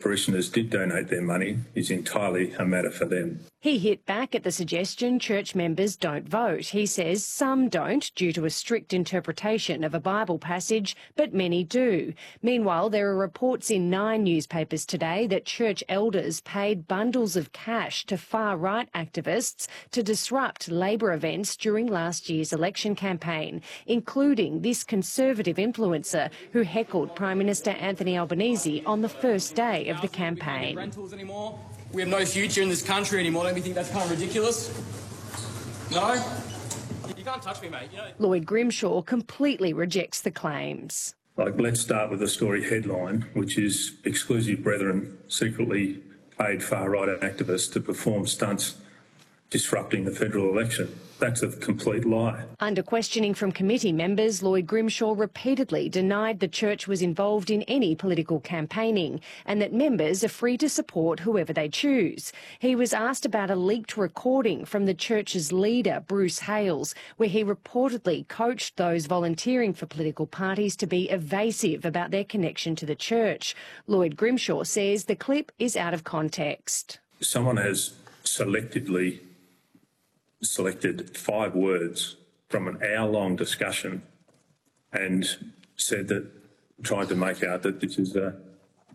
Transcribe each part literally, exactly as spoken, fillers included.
parishioners did donate their money is entirely a matter for them. He hit back at the suggestion church members don't vote. He says some don't due to a strict interpretation of a Bible passage, but many do. Meanwhile, there are reports in nine newspapers today that church elders paid bundles of cash to far-right activists to disrupt Labor events during last year's election campaign, including this Conservative influencer who heckled Prime Minister Anthony Albanese on the first day of the campaign. We have no future in this country anymore. Don't you think that's kind of ridiculous? No? You can't touch me, mate. You know... Lloyd Grimshaw completely rejects the claims. Like, let's start with the story headline, which is Exclusive Brethren secretly paid far-right activists to perform stunts disrupting the federal election. That's a complete lie. Under questioning from committee members, Lloyd Grimshaw repeatedly denied the church was involved in any political campaigning and that members are free to support whoever they choose. He was asked about a leaked recording from the church's leader, Bruce Hales, where he reportedly coached those volunteering for political parties to be evasive about their connection to the church. Lloyd Grimshaw says the clip is out of context. Someone has selectively selected five words from an hour-long discussion and said that, tried to make out that this is a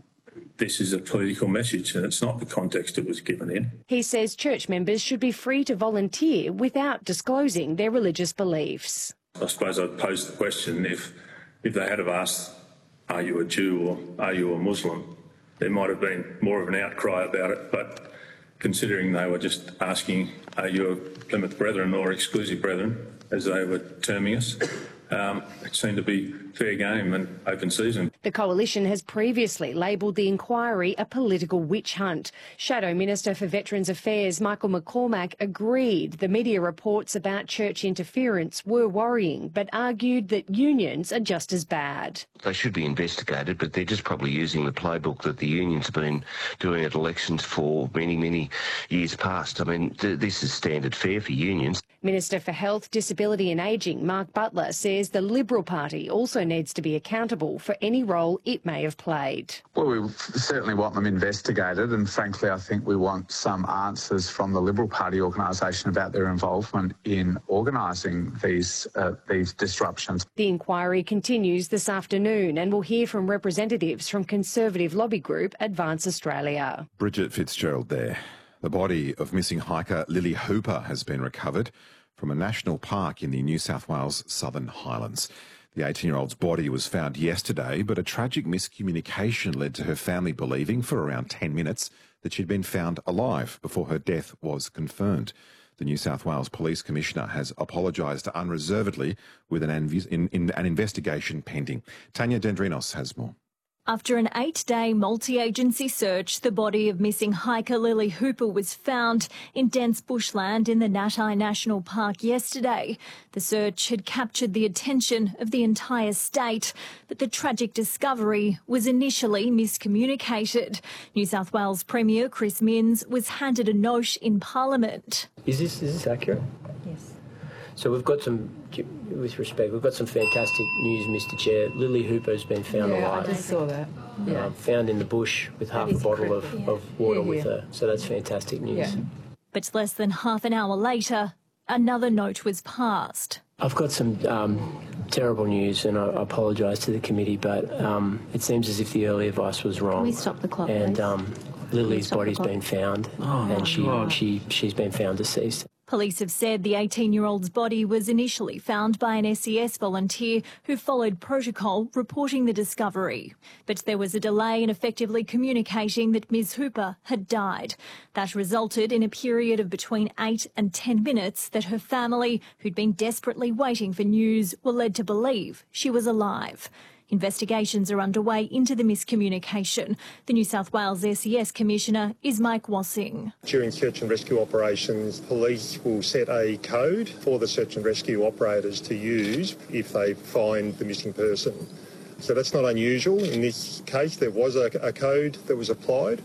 this is a political message, and it's not the context it was given in. He says church members should be free to volunteer without disclosing their religious beliefs. I suppose I'd pose the question, if if they had have asked, are you a Jew or are you a Muslim, there might have been more of an outcry about it, but considering they were just asking, are you a Plymouth Brethren or Exclusive Brethren, as they were terming us, um, it seemed to be fair game and open season. The Coalition has previously labelled the inquiry a political witch hunt. Shadow Minister for Veterans Affairs Michael McCormack agreed the media reports about church interference were worrying, but argued that unions are just as bad. They should be investigated, but they're just probably using the playbook that the unions have been doing at elections for many, many years past. I mean, th this is standard fare for unions. Minister for Health, Disability and Ageing Mark Butler says the Liberal Party also needs to be accountable for any role it may have played. Well, we certainly want them investigated, and frankly I think we want some answers from the Liberal Party organisation about their involvement in organising these, uh, these disruptions. The inquiry continues this afternoon and we'll hear from representatives from Conservative lobby group Advance Australia. Bridget Fitzgerald there. The body of missing hiker Lily Hooper has been recovered from a national park in the New South Wales Southern Highlands. The eighteen-year-old's body was found yesterday, but a tragic miscommunication led to her family believing for around ten minutes that she'd been found alive before her death was confirmed. The New South Wales Police Commissioner has apologised unreservedly with an, in, in, an investigation pending. Tanya Dendrinos has more. After an eight-day multi-agency search, the body of missing hiker Lily Hooper was found in dense bushland in the Natai National Park yesterday. The search had captured the attention of the entire state, but the tragic discovery was initially miscommunicated. New South Wales Premier Chris Minns was handed a note in Parliament. Is this, is this accurate? Yes. So we've got some, with respect, we've got some fantastic news, Mister Chair. Lily Hooper has been found yeah, alive. I just saw that. Yeah. Uh, found in the bush with half a bottle of, yeah. of water yeah, with yeah. her. So that's fantastic news. Yeah. But less than half an hour later, another note was passed. I've got some um, terrible news, and I, I apologise to the committee, but um, it seems as if the early advice was wrong. Can we stop the clock, And please? um, Lily's body's been found, oh, and she, God. she, she's been found deceased. Police have said the eighteen-year-old's body was initially found by an S E S volunteer who followed protocol reporting the discovery. But there was a delay in effectively communicating that Miz Hooper had died. That resulted in a period of between eight and ten minutes that her family, who'd been desperately waiting for news, were led to believe she was alive. Investigations are underway into the miscommunication. The New South Wales S E S Commissioner is Mike Wassing. During search and rescue operations, police will set a code for the search and rescue operators to use if they find the missing person. So that's not unusual. In this case, there was a, a code that was applied.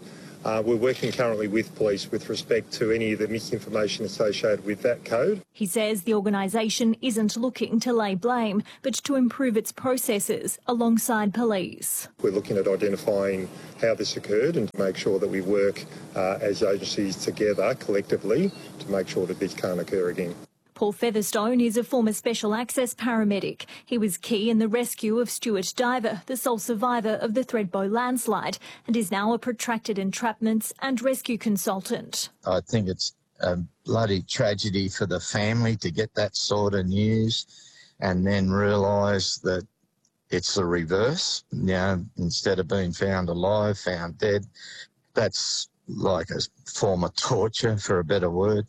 Uh, we're working currently with police with respect to any of the misinformation associated with that code. He says the organisation isn't looking to lay blame, but to improve its processes alongside police. We're looking at identifying how this occurred and to make sure that we work uh, as agencies together collectively to make sure that this can't occur again. Paul Featherstone is a former Special Access paramedic. He was key in the rescue of Stuart Diver, the sole survivor of the Thredbo landslide, and is now a protracted entrapments and rescue consultant. I think it's a bloody tragedy for the family to get that sort of news and then realise that it's the reverse. You know, instead of being found alive, found dead. That's like a form of torture, for a better word.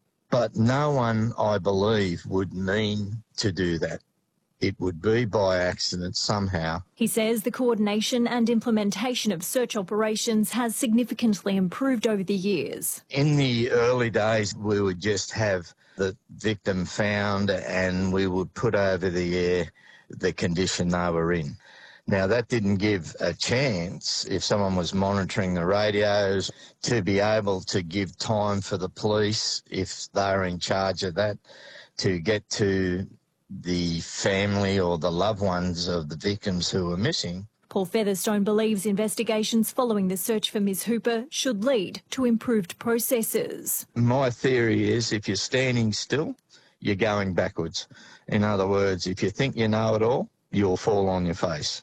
But no one, I believe, would mean to do that. It would be by accident somehow. He says the coordination and implementation of search operations has significantly improved over the years. In the early days, we would just have the victim found and we would put over the air the condition they were in. Now, that didn't give a chance, if someone was monitoring the radios, to be able to give time for the police, if they were in charge of that, to get to the family or the loved ones of the victims who were missing. Paul Featherstone believes investigations following the search for Miz Hooper should lead to improved processes. My theory is if you're standing still, you're going backwards. In other words, if you think you know it all, you'll fall on your face.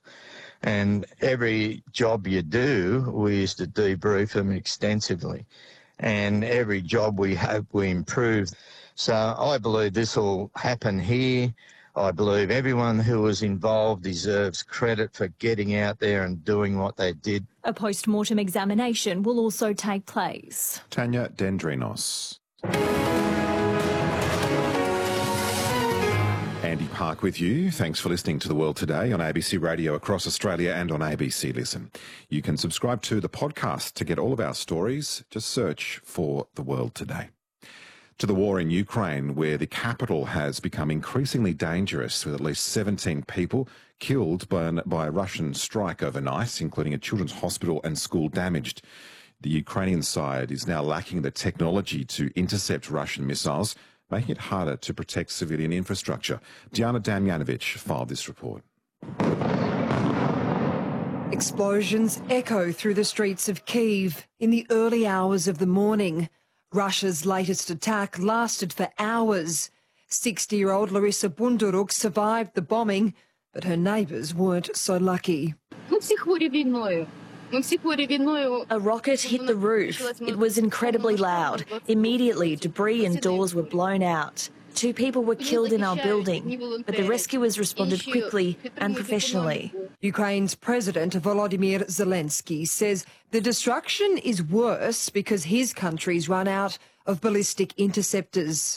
And every job you do, we used to debrief them extensively. And every job we hope we improve. So I believe this will happen here. I believe everyone who was involved deserves credit for getting out there and doing what they did. A post-mortem examination will also take place. Tanya Dendrinos. Andy Park with you. Thanks for listening to The World Today on A B C Radio across Australia and on A B C Listen. You can subscribe to the podcast to get all of our stories. Just search for The World Today. To the war in Ukraine, where the capital has become increasingly dangerous, with at least seventeen people killed by, an, by a Russian strike overnight, including a children's hospital and school damaged. The Ukrainian side is now lacking the technology to intercept Russian missiles, making it harder to protect civilian infrastructure. Diana Damjanovic filed this report. Explosions echo through the streets of Kyiv in the early hours of the morning. Russia's latest attack lasted for hours. sixty-year-old Larissa Bunduruk survived the bombing, but her neighbours weren't so lucky. A rocket hit the roof. It was incredibly loud. Immediately, debris and doors were blown out. Two people were killed in our building, but the rescuers responded quickly and professionally. Ukraine's President Volodymyr Zelensky says the destruction is worse because his country's run out of ballistic interceptors.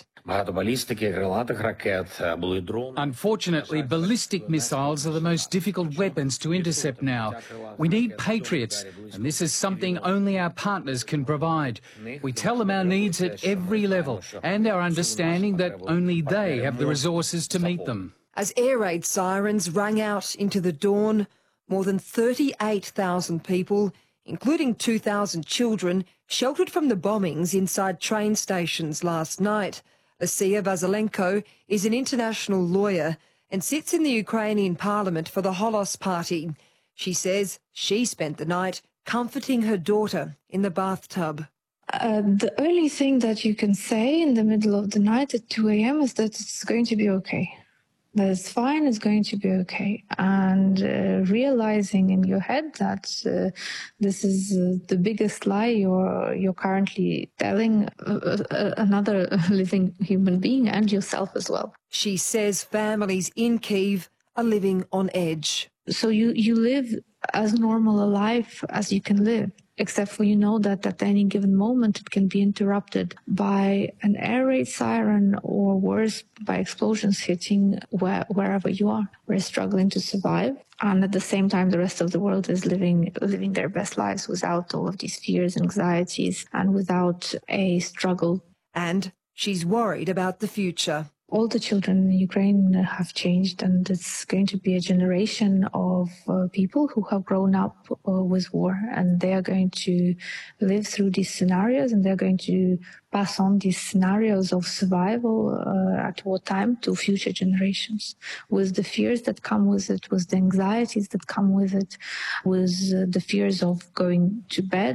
Unfortunately, ballistic missiles are the most difficult weapons to intercept now. We need Patriots, and this is something only our partners can provide. We tell them our needs at every level and our understanding that only they have the resources to meet them. As air raid sirens rang out into the dawn, more than thirty-eight thousand people, including two thousand children, sheltered from the bombings inside train stations last night. Lucia Vasylenko is an international lawyer and sits in the Ukrainian parliament for the Holos Party. She says she spent the night comforting her daughter in the bathtub. Uh, the only thing that you can say in the middle of the night at two a.m. is that it's going to be okay. That it's fine, it's going to be okay. And uh, realizing in your head that uh, this is uh, the biggest lie you're, you're currently telling uh, uh, another living human being and yourself as well. She says families in Kyiv are living on edge. So you, you live as normal a life as you can live, except for you know that at any given moment it can be interrupted by an air raid siren or worse, by explosions hitting where, wherever you are. We're struggling to survive. And at the same time, the rest of the world is living living their best lives without all of these fears, anxieties, and without a struggle. And she's worried about the future. All the children in Ukraine have changed, and it's going to be a generation of uh, people who have grown up uh, with war, and they are going to live through these scenarios, and they're going to pass on these scenarios of survival uh, at wartime to future generations, with the fears that come with it, with the anxieties that come with it, with uh, the fears of going to bed